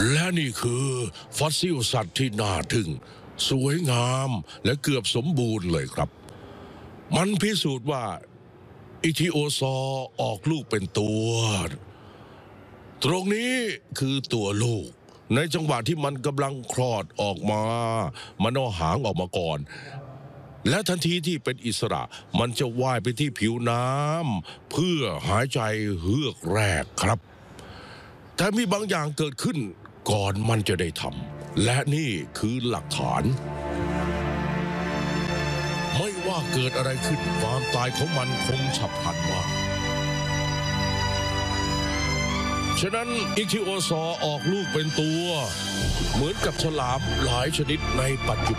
และนี่คือฟอสซิลสัตว์ที่น่าทึ่งสวยงามและเกือบสมบูรณ์เลยครับมันพิสูจน์ว่าอิทิโอซอร์ออกลูกเป็นตัวตรงนี้คือตัวลูกในจังหวะที่มันกำลังคลอดออกมามันเอาหางออกมาก่อนและทันทีที่เป็นอิสระมันจะว่ายไปที่ผิวน้ำเพื่อหายใจเฮือกแรกครับแต่มีบางอย่างเกิดขึ้นก่อนมันจะได้ทำและนี่คือหลักฐานไม่ว่าเกิดอะไรขึ้นความตายของมันคงฉับพลันมากฉะนั้นอิทิโอซอร์ออกลูกเป็นตัวเหมือนกับฉลามหลายชนิดในปัจจุบัน